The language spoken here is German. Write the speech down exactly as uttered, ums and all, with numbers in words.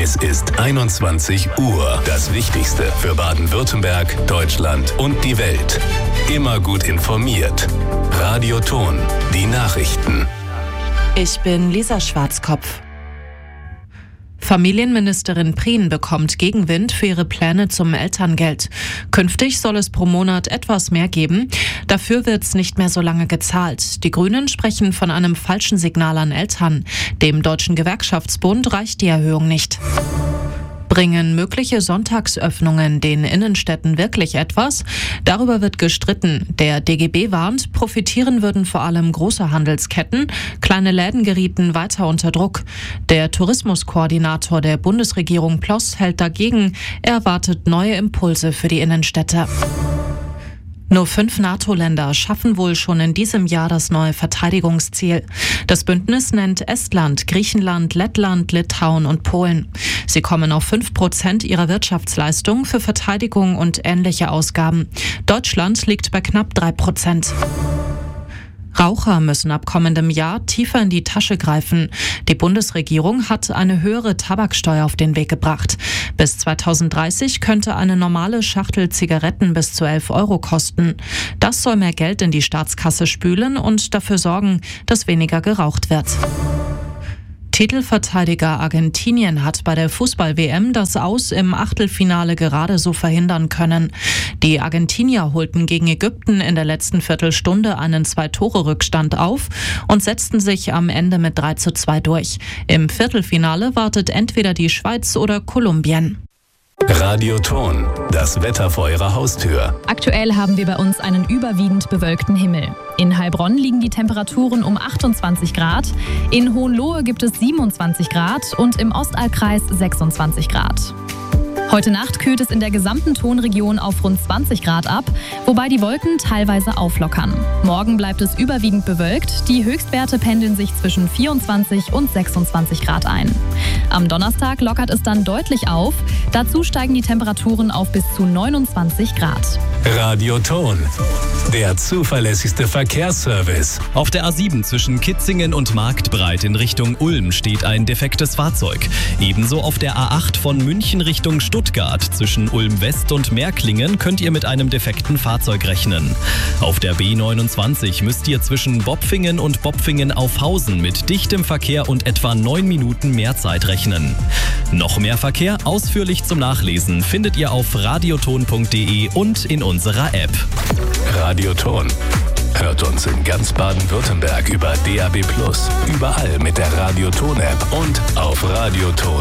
Es ist einundzwanzig Uhr. Das Wichtigste für Baden-Württemberg, Deutschland und die Welt. Immer gut informiert. Radio Ton, die Nachrichten. Ich bin Lisa Schwarzkopf. Familienministerin Prien bekommt Gegenwind für ihre Pläne zum Elterngeld. Künftig soll es pro Monat etwas mehr geben. Dafür wird es nicht mehr so lange gezahlt. Die Grünen sprechen von einem falschen Signal an Eltern. Dem Deutschen Gewerkschaftsbund reicht die Erhöhung nicht. Bringen mögliche Sonntagsöffnungen den Innenstädten wirklich etwas? Darüber wird gestritten. Der D G B warnt, profitieren würden vor allem große Handelsketten. Kleine Läden gerieten weiter unter Druck. Der Tourismuskoordinator der Bundesregierung Ploss hält dagegen. Er erwartet neue Impulse für die Innenstädte. Nur fünf NATO-Länder schaffen wohl schon in diesem Jahr das neue Verteidigungsziel. Das Bündnis nennt Estland, Griechenland, Lettland, Litauen und Polen. Sie kommen auf fünf Prozent ihrer Wirtschaftsleistung für Verteidigung und ähnliche Ausgaben. Deutschland liegt bei knapp drei Prozent. Raucher müssen ab kommendem Jahr tiefer in die Tasche greifen. Die Bundesregierung hat eine höhere Tabaksteuer auf den Weg gebracht. Bis zweitausenddreißig könnte eine normale Schachtel Zigaretten bis zu elf Euro kosten. Das soll mehr Geld in die Staatskasse spülen und dafür sorgen, dass weniger geraucht wird. Titelverteidiger Argentinien hat bei der Fußball-W M das Aus im Achtelfinale gerade so verhindern können. Die Argentinier holten gegen Ägypten in der letzten Viertelstunde einen Zwei-Tore-Rückstand auf und setzten sich am Ende mit drei zu zwei durch. Im Viertelfinale wartet entweder die Schweiz oder Kolumbien. Radio Ton, das Wetter vor Ihrer Haustür. Aktuell haben wir bei uns einen überwiegend bewölkten Himmel. In Heilbronn liegen die Temperaturen um achtundzwanzig Grad, in Hohenlohe gibt es siebenundzwanzig Grad und im Ostallkreis sechsundzwanzig Grad. Heute Nacht kühlt es in der gesamten Tonregion auf rund zwanzig Grad ab, wobei die Wolken teilweise auflockern. Morgen bleibt es überwiegend bewölkt, die Höchstwerte pendeln sich zwischen vierundzwanzig und sechsundzwanzig Grad ein. Am Donnerstag lockert es dann deutlich auf, dazu steigen die Temperaturen auf bis zu neunundzwanzig Grad. Radio Ton, der zuverlässigste Verkehrsservice. Auf der A sieben zwischen Kitzingen und Marktbreit in Richtung Ulm steht ein defektes Fahrzeug. Ebenso auf der A acht von München Richtung Stuttgart zwischen Ulm West und Märklingen könnt ihr mit einem defekten Fahrzeug rechnen. Auf der B neunundzwanzig müsst ihr zwischen Bopfingen und Bopfingen-Aufhausen mit dichtem Verkehr und etwa neun Minuten mehr Zeit rechnen. Noch mehr Verkehr ausführlich zum Nachlesen findet ihr auf radioton punkt de und in unserer App. Radio Ton. Hört uns in ganz Baden-Württemberg über D A B plus, überall mit der Radio Ton App und auf radioton.